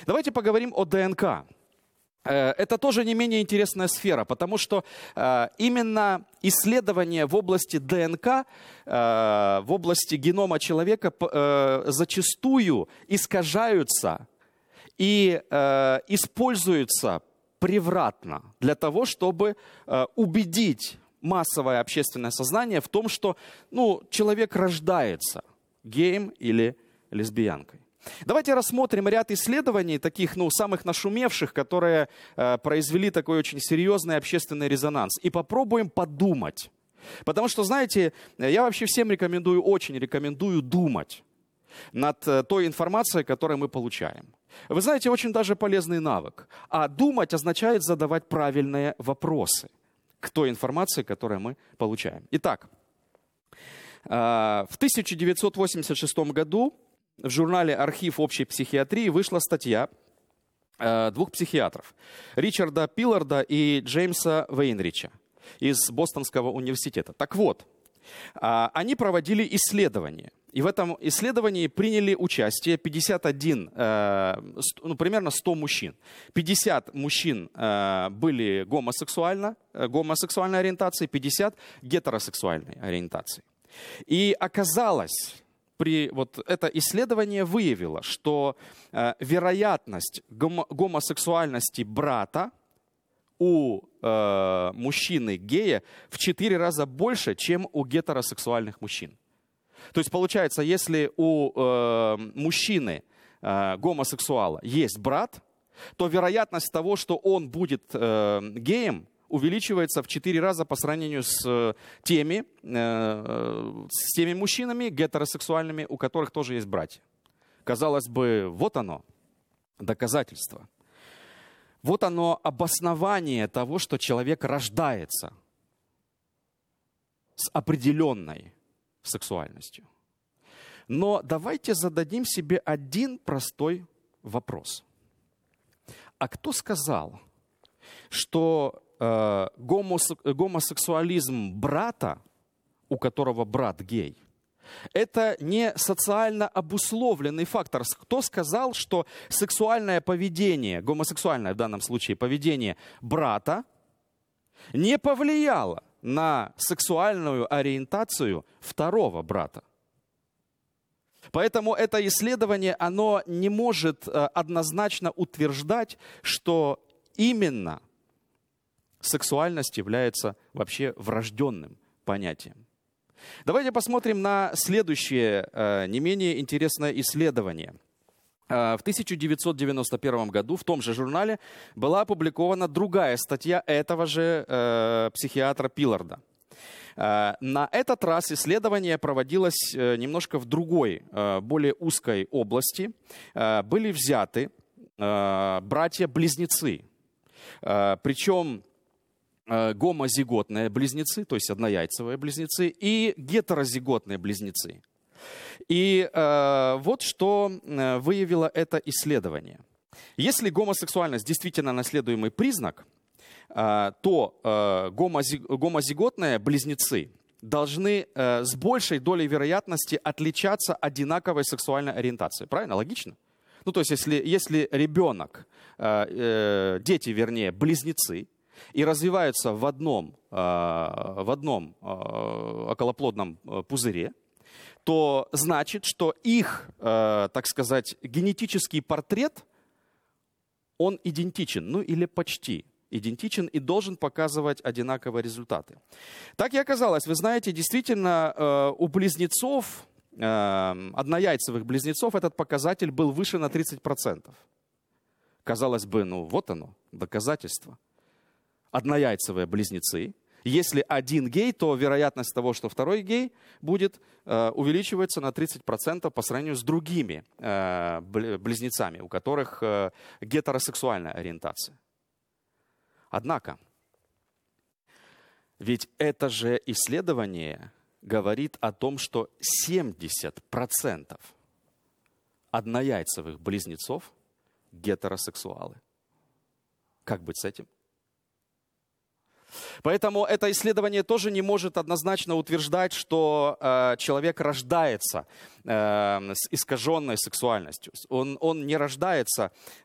Давайте поговорим о ДНК. Это тоже не менее интересная сфера, потому что именно исследования в области ДНК, в области генома человека зачастую искажаются и используются превратно для того, чтобы убедить массовое общественное сознание в том, что человек рождается геем или лесбиянкой. Давайте рассмотрим ряд исследований, таких, самых нашумевших, которые произвели такой очень серьезный общественный резонанс. И попробуем подумать. Потому что, знаете, я вообще всем очень рекомендую думать над той информацией, которую мы получаем. Вы знаете, очень даже полезный навык. А думать означает задавать правильные вопросы к той информации, которую мы получаем. Итак, в 1986 году в журнале «Архив общей психиатрии» вышла статья двух психиатров, Ричарда Пилларда и Джеймса Вейнрича из Бостонского университета. Так вот, они проводили исследование. И в этом исследовании приняли участие примерно 100 мужчин. 50 мужчин были гомосексуальной ориентации, 50 гетеросексуальной ориентации. И оказалось, это исследование выявило, что вероятность гомосексуальности брата у мужчины-гея в 4 раза больше, чем у гетеросексуальных мужчин. То есть получается, если у мужчины гомосексуала есть брат, то вероятность того, что он будет геем, увеличивается в 4 раза по сравнению с теми мужчинами гетеросексуальными, у которых тоже есть братья. Казалось бы, вот оно, доказательство. Вот оно обоснование того, что человек рождается с определенной сексуальностью. Но давайте зададим себе один простой вопрос. А кто сказал, что гомосексуализм брата, у которого брат гей, это не социально обусловленный фактор? Кто сказал, что сексуальное поведение, гомосексуальное в данном случае поведение брата не повлияло на сексуальную ориентацию второго брата? Поэтому это исследование, оно не может однозначно утверждать, что именно сексуальность является вообще врожденным понятием. Давайте посмотрим на следующее, не менее интересное исследование. В 1991 году в том же журнале была опубликована другая статья этого же психиатра Пилларда. На этот раз исследование проводилось немножко в другой, более узкой области. Были взяты братья-близнецы, причем гомозиготные близнецы, то есть однояйцевые близнецы, и гетерозиготные близнецы. И вот что выявило это исследование. Если гомосексуальность действительно наследуемый признак, то гомозиготные близнецы должны с большей долей вероятности отличаться одинаковой сексуальной ориентацией. Правильно? Логично? То есть если ребенок, дети, близнецы, и развиваются в одном околоплодном пузыре, то значит, что их, так сказать, генетический портрет, он идентичен, или почти идентичен и должен показывать одинаковые результаты. Так и оказалось, вы знаете, действительно, у близнецов, однояйцевых близнецов, этот показатель был выше на 30%. Казалось бы, вот оно, доказательство. Однояйцевые близнецы. Если один гей, то вероятность того, что второй гей будет, увеличивается на 30% по сравнению с другими близнецами, у которых гетеросексуальная ориентация. Однако, ведь это же исследование говорит о том, что 70% однояйцевых близнецов гетеросексуалы. Как быть с этим? Поэтому это исследование тоже не может однозначно утверждать, что человек рождается с искаженной сексуальностью. Он не рождается